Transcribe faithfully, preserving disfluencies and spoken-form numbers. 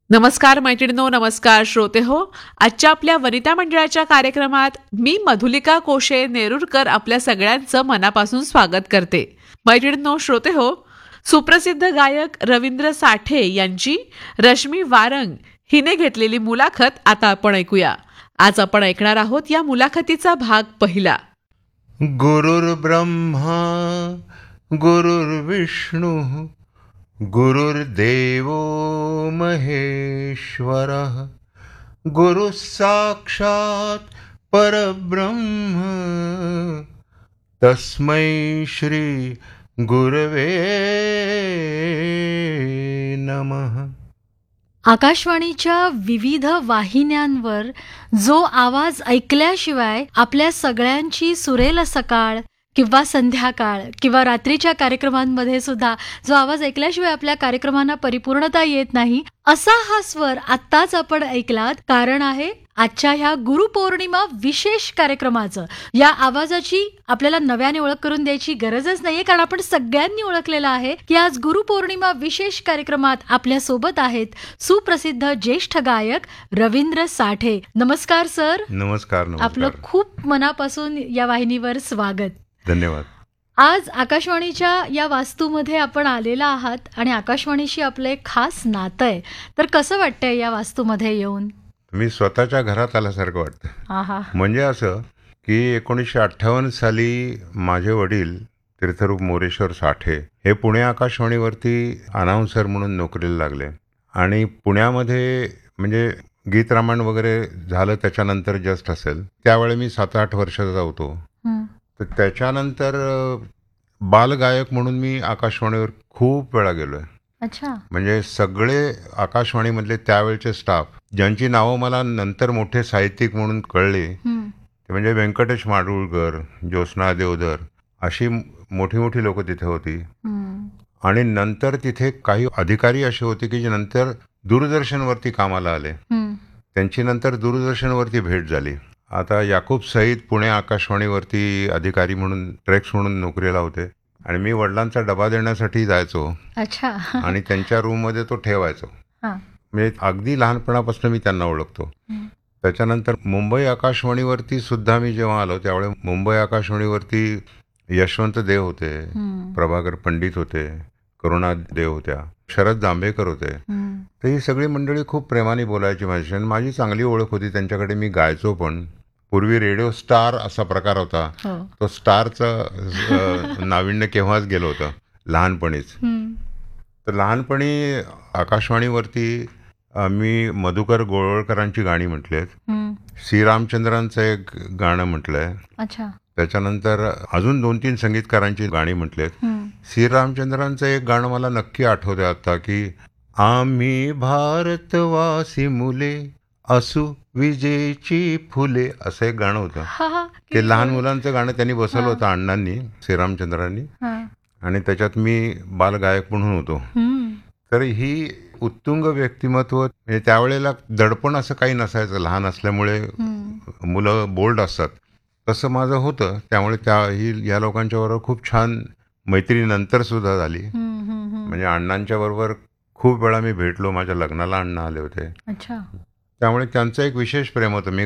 नमस्कार मैत्रिणींनो, नमस्कार श्रोते हो. आजच्या आपल्या वनिता मंडळाच्या कार्यक्रमात मी मधुलिका कोशे नेरुरकर आपल्या सगळ्यांचं मनापासून स्वागत करते. मैत्रिणींनो, श्रोते हो, सुप्रसिद्ध गायक रवींद्र साठे यांची रश्मी वारंग हिने घेतलेली मुलाखत आता आपण ऐकूया. आज आपण ऐकणार आहोत या मुलाखतीचा भाग पहिला. गुरुर्ब्रह्मा गुरुर्विष्णू गुरुर्देवो महेश्वरः गुरुः साक्षात् परब्रह्म तस्मै श्री गुरवे नमः. आकाशवाणीच्या विविध वाहिन्यांवर जो आवाज ऐकल्याशिवाय आपल्या सगळ्यांची सुरेल सकाळ किंवा संध्याकाळ किंवा रात्रीच्या कार्यक्रमांमध्ये सुद्धा जो आवाज ऐकल्याशिवाय आपल्या कार्यक्रमांना परिपूर्णता येत नाही, असा हा स्वर आत्ताच आपण ऐकलात. कारण आहे आजच्या ह्या गुरुपौर्णिमा विशेष कार्यक्रमाचं. या आवाजाची आपल्याला नव्याने ओळख करून द्यायची गरजच नाहीये, कारण आपण सगळ्यांनी ओळखलेलं आहे की आज गुरुपौर्णिमा विशेष कार्यक्रमात आपल्या सोबत आहेत सुप्रसिद्ध ज्येष्ठ गायक रवींद्र साठे. नमस्कार सर. नमस्कार. नमस्कार. आपलं खूप मनापासून या वाहिनीवर स्वागत. धन्यवाद. आज आकाशवाणीच्या या वास्तूमध्ये आपण आलेला आहात आणि आकाशवाणीशी आपलं एक खास नातं आहे. तर कसं वाटतंय या वास्तूमध्ये येऊन? मी स्वतःच्या घरात आल्यासारखं वाटतं. आहा. म्हणजे असं की एकोणीसशे अठ्ठावन्न साली माझे वडील तीर्थरूप मोरेश्वर साठे हे पुणे आकाशवाणीवरती अनाउन्सर म्हणून नोकरीला लागले. आणि पुण्यामध्ये म्हणजे गीत रामायण वगैरे झालं त्याच्यानंतर जस्ट असेल त्यावेळी मी सात आठ वर्षाचा होतो. तर त्याच्यानंतर बालगायक म्हणून मी आकाशवाणीवर खूप वेळा गेलोय. अच्छा. म्हणजे सगळे आकाशवाणीमधले त्यावेळचे स्टाफ ज्यांची नावं मला नंतर मोठे साहित्यिक म्हणून कळली ते म्हणजे व्यंकटेश माडगूळकर, ज्योत्स्ना देवधर अशी मोठी मोठी लोक तिथे होती. आणि नंतर तिथे काही अधिकारी असे होते की जे नंतर दूरदर्शनवरती कामाला आले. त्यांची नंतर दूरदर्शनवरती भेट झाली. आता याकूब सईद पुणे आकाशवाणीवरती अधिकारी म्हणून ट्रेक्स म्हणून नोकरीला होते आणि मी वडिलांचा डबा देण्यासाठी जायचो. अच्छा. आणि त्यांच्या रूममध्ये तो ठेवायचो. म्हणजे अगदी लहानपणापासून मी त्यांना ओळखतो. त्याच्यानंतर मुंबई आकाशवाणीवरती सुद्धा मी जेव्हा आलो त्यावेळी मुंबई आकाशवाणीवरती यशवंत देव होते, प्रभाकर पंडित होते, करुणा देव होत्या, शरद जांभेकर होते. तर ही सगळी मंडळी खूप प्रेमाने बोलायची माझ्याशी आणि माझी चांगली ओळख होती त्यांच्याकडे. मी गायचो पण. पूर्वी रेडिओ स्टार असा प्रकार होता. तो स्टारचं नाविन्य केव्हाच गेलं होतं लहानपणीच. तर लहानपणी आकाशवाणीवरती मी मधुकर गोळवळकरांची गाणी म्हटलेत, श्रीरामचंद्रांचं एक गाणं म्हटलंय. अच्छा. त्याच्यानंतर अजून दोन तीन संगीतकारांची गाणी म्हटलेत. श्रीरामचंद्रांचं एक गाणं मला नक्की आठवतंय आता की आम्ही भारतवासी मुले असू विजेची फुले असं एक गाणं होतं. ते लहान मुलांचं गाणं त्यांनी बसवलं होतं अण्णांनी, श्रीरामचंद्रांनी. आणि त्याच्यात मी बालगायक म्हणून होतो. तर ही उत्तुंग व्यक्तिमत्व. त्यावेळेला दडपण असं काही नसायचं. लहान असल्यामुळे मुलं बोल्ड असतात तसं माझं होतं. त्यामुळे त्या ही या लोकांच्या बरोबर खूप छान मैत्री नंतर सुद्धा झाली. म्हणजे अण्णांच्या बरोबर खूप वेळा मी भेटलो. माझ्या लग्नाला अण्णा आले होते. अच्छा. त्यामुळे त्यांचं एक विशेष प्रेम होतं. मी